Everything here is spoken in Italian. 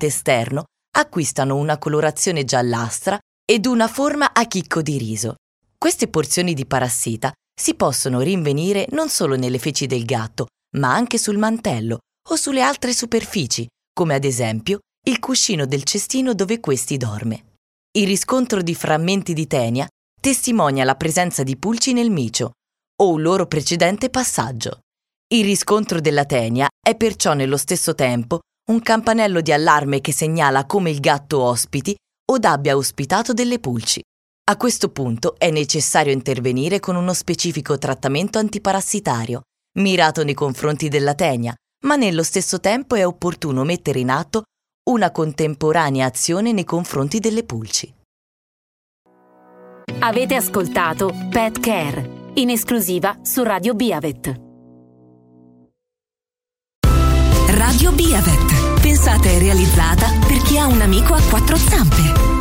all'ambiente esterno acquistano una colorazione giallastra ed una forma a chicco di riso. Queste porzioni di parassita si possono rinvenire non solo nelle feci del gatto, ma anche sul mantello o sulle altre superfici, come ad esempio il cuscino del cestino dove questi dorme. Il riscontro di frammenti di tenia testimonia la presenza di pulci nel micio o un loro precedente passaggio. Il riscontro della tenia è perciò nello stesso tempo un campanello di allarme che segnala come il gatto ospiti o abbia ospitato delle pulci. A questo punto è necessario intervenire con uno specifico trattamento antiparassitario, mirato nei confronti della tenia, ma nello stesso tempo è opportuno mettere in atto una contemporanea azione nei confronti delle pulci. Avete ascoltato Pet Care, in esclusiva su Radio Biavet. Radio Biavet, pensata e realizzata per chi ha un amico a quattro zampe.